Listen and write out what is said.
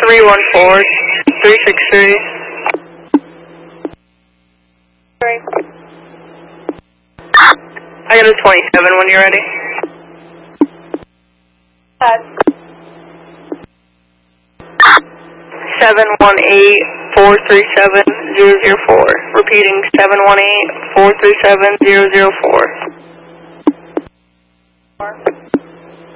314-363. I got a 27 when you're ready. 718-437-004. Repeating 718-437-004.